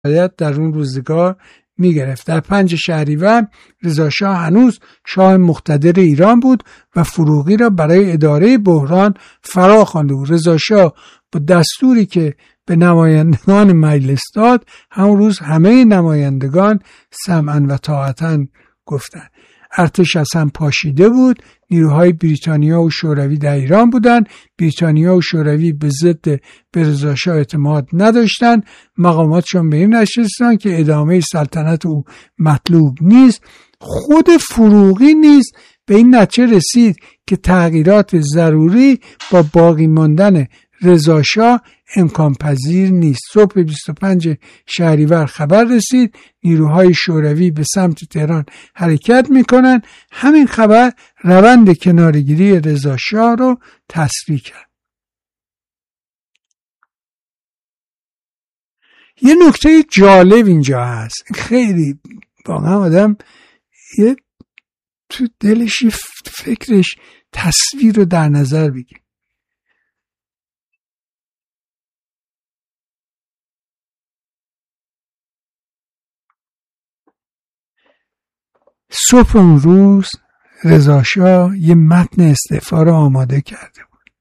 در اون روزگار میگرفت. در 5 شهریور رضا شاه هنوز شاه مقتدر ایران بود و فروغی را برای اداره بحران فرا خوانده بود. رضا شاه با دستوری که به نمایندگان مجلس داد، همون روز همه نمایندگان سمعاً و طاعتاً گفتند. ارتش اصلا پاشیده بود. نیروهای بریتانیا و شوروی در ایران بودند. بریتانیا و شوروی به ضد به رضا شاه اعتماد نداشتند. مقاماتشون به این نشستند که ادامه سلطنت او مطلوب نیست. خود فروغی نیز به این نتیجه رسید که تغییرات ضروری با باقی ماندن رضا شاه امکان پذیر نیست. صبح 25 شهریور خبر رسید نیروهای شوروی به سمت تهران حرکت میکنن. همین خبر روند کنارگیری رضا شاه رو تسریع کرد. یه نکته جالب اینجا هست، خیلی واقعا آدم یه تو دلش فکرش تصویر رو در نظر بگیر. صبح اون روز رضا شاه یه متن استعفا رو آماده کرده بود.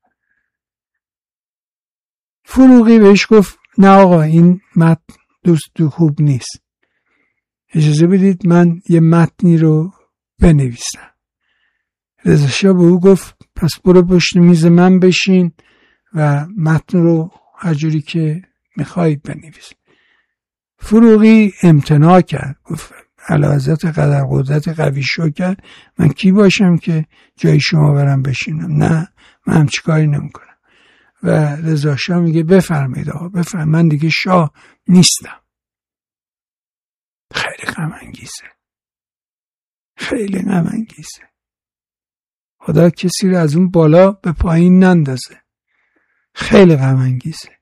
فروغی بهش گفت نه آقا این متن دوست خوب نیست، اجازه بدید من یه متنی رو بنویسم. رضا شاه به او گفت پس برو پشت میز من بشین و متن رو هر جوری که میخواید بنویس. فروغی امتناع کرد، گفت اعلیحضرت قدر قدرت قوی شکر، من کی باشم که جای شما برم بشینم؟ نه من همچی کاری نمی کنم. و رضا شاه میگه بفرمایید آقا بفرمایید، من دیگه شاه نیستم. خیلی غم انگیزه، خیلی غم انگیزه. خدا کسی رو از اون بالا به پایین نندازه. خیلی غم انگیزه.